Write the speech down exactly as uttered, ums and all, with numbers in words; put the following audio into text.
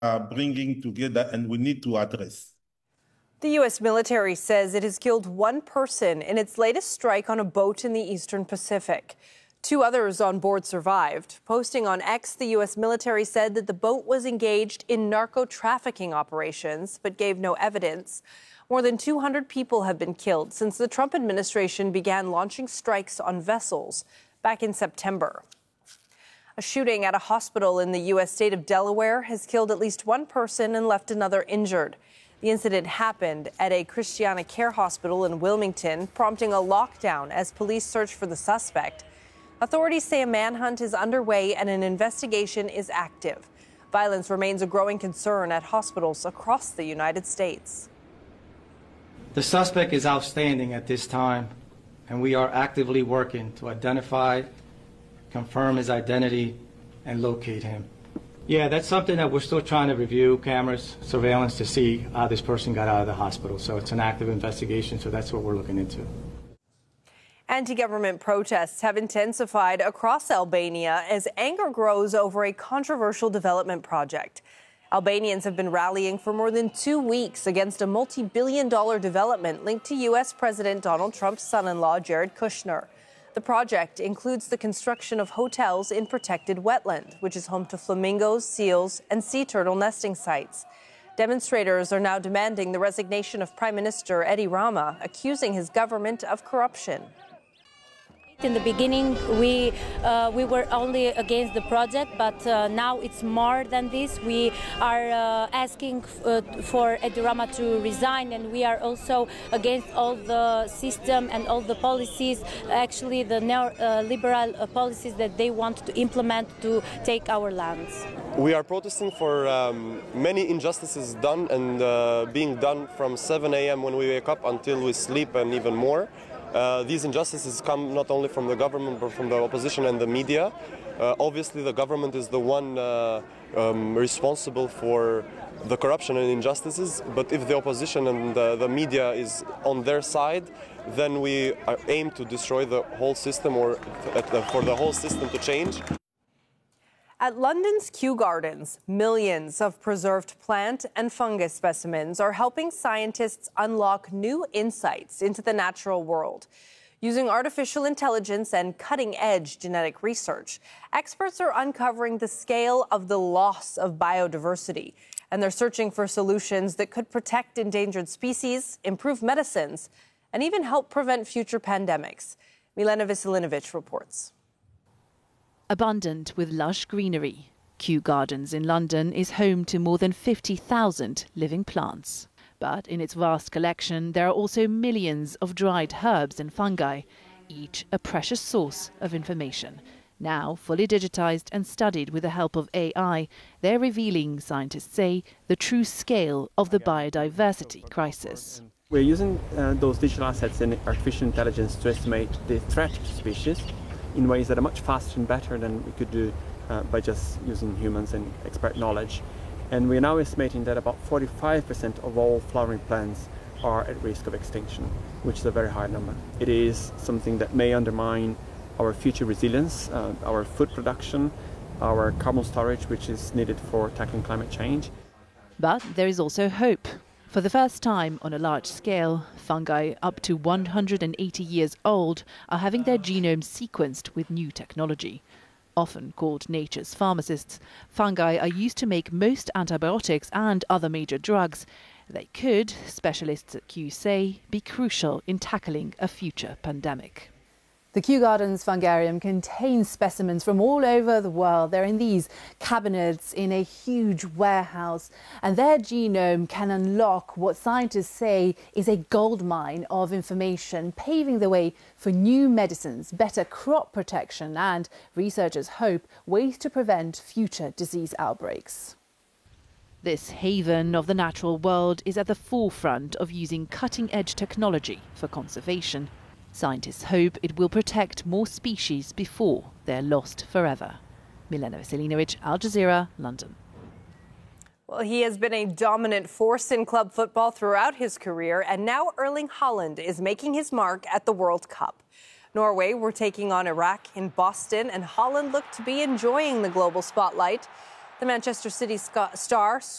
are bringing together and we need to address. The U S military says it has killed one person in its latest strike on a boat in the Eastern Pacific. Two others on board survived. Posting on X, the U S military said that the boat was engaged in narco-trafficking operations, but gave no evidence. More than two hundred people have been killed since the Trump administration began launching strikes on vessels back in September. A shooting at a hospital in the U S state of Delaware has killed at least one person and left another injured. The incident happened at a Christiana Care hospital in Wilmington, prompting a lockdown as police search for the suspect. Authorities say a manhunt is underway and an investigation is active. Violence remains a growing concern at hospitals across the United States. The suspect is outstanding at this time, and we are actively working to identify, confirm his identity, and locate him. Yeah, that's something that we're still trying to review, cameras, surveillance, to see how this person got out of the hospital. So it's an active investigation, so that's what we're looking into. Anti-government protests have intensified across Albania as anger grows over a controversial development project. Albanians have been rallying for more than two weeks against a multi-billion dollar development linked to U S President Donald Trump's son-in-law, Jared Kushner. The project includes the construction of hotels in protected wetland, which is home to flamingos, seals, and sea turtle nesting sites. Demonstrators are now demanding the resignation of Prime Minister Edi Rama, accusing his government of corruption. In the beginning, we uh, we were only against the project, but uh, now it's more than this. We are uh, asking uh, for Edi Rama to resign, and we are also against all the system and all the policies, actually the neoliberal uh, policies that they want to implement to take our lands. We are protesting for um, many injustices done and uh, being done from seven a m when we wake up until we sleep, and even more. Uh, these injustices come not only from the government but from the opposition and the media. Uh, obviously the government is the one uh, um, responsible for the corruption and injustices, but if the opposition and the, the media is on their side, then we aim to destroy the whole system, or for the whole system to change. At London's Kew Gardens, millions of preserved plant and fungus specimens are helping scientists unlock new insights into the natural world. Using artificial intelligence and cutting-edge genetic research, experts are uncovering the scale of the loss of biodiversity, and they're searching for solutions that could protect endangered species, improve medicines, and even help prevent future pandemics. Milena Veselinovic reports. Abundant with lush greenery, Kew Gardens in London is home to more than fifty thousand living plants. But in its vast collection, there are also millions of dried herbs and fungi, each a precious source of information. Now fully digitized and studied with the help of A I, they're revealing, scientists say, the true scale of the biodiversity crisis. We're using uh, those digital assets and artificial intelligence to estimate the threat to species in ways that are much faster and better than we could do uh, by just using humans and expert knowledge. And we're now estimating that about forty-five percent of all flowering plants are at risk of extinction, which is a very high number. It is something that may undermine our future resilience, uh, our food production, our carbon storage, which is needed for tackling climate change. But there is also hope. For the first time on a large scale, fungi up to one hundred eighty years old are having their genomes sequenced with new technology. Often called nature's pharmacists, fungi are used to make most antibiotics and other major drugs. They could, specialists at Kew say, be crucial in tackling a future pandemic. The Kew Gardens Fungarium contains specimens from all over the world. They're in these cabinets in a huge warehouse, and their genome can unlock what scientists say is a goldmine of information, paving the way for new medicines, better crop protection, and researchers hope ways to prevent future disease outbreaks. This haven of the natural world is at the forefront of using cutting-edge technology for conservation. Scientists hope it will protect more species before they're lost forever. Milena Veselinovic, Al Jazeera, London. Well, he has been a dominant force in club football throughout his career, and now Erling Haaland is making his mark at the World Cup. Norway were taking on Iraq in Boston, and Haaland looked to be enjoying the global spotlight. The Manchester City star